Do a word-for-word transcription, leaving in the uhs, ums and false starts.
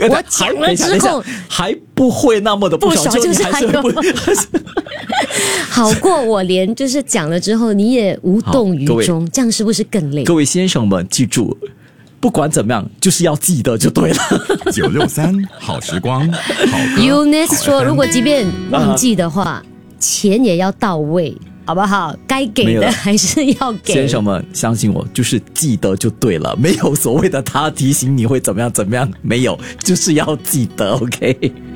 我讲了之后还不会那么的不爽， 就是还是会不好过我连就是讲了之后你也无动于衷，这样是不是更累？ 各位先生们记住，不管怎么样就是要记得就对了。 九六三好时光，好歌 Eunice 说如果即便忘记的话、啊、钱也要到位，好不好？该给的还是要给。 先生们相信我，就是记得就对了，没有所谓的他提醒你会怎么样怎么样，没有，就是要记得 OK。